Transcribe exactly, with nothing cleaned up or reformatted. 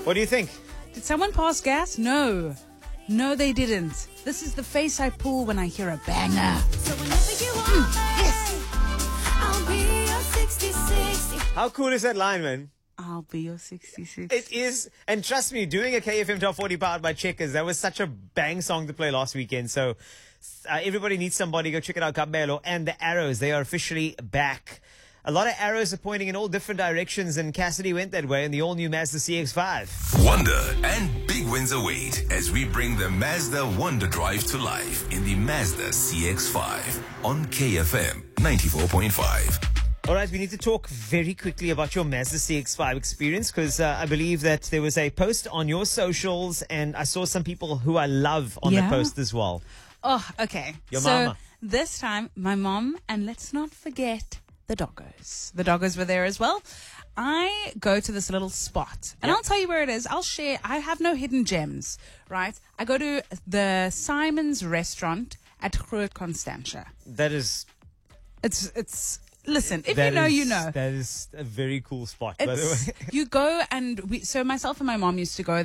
What do you think? Did someone pass gas? No. No, they didn't. This is the face I pull when I hear a banger. So whenever you want Mm, yes. I'll be your sixty sixty. How cool is that line, man? I'll be your sixty-six. It is, and trust me, doing a K F M Top forty powered by Checkers, that was such a bang song to play last weekend. So uh, everybody needs somebody. Go check it out, Kabelo and the Arrows. They are officially back. A lot of arrows are pointing in all different directions, and Cassidy went that way in the all-new Mazda C X five. Wonder and big wins await as we bring the Mazda Wonder Drive to life in the Mazda C X five on K F M ninety-four point five. All right, we need to talk very quickly about your Mazda C X five experience, because uh, I believe that there was a post on your socials, and I saw some people who I love on Yeah? the post as well. Oh, okay. Your so mama. this time, my mom, and let's not forget the doggos. The doggos were there as well. I go to this little spot, and Yep. I'll tell you where it is. I'll share. I have no hidden gems, right? I go to the Simon's restaurant at Groot Constantia. That is... It's, it's, listen, if that you know, is- you know. That is a very cool spot, by the It's, way. you go and we, so myself and my mom used to go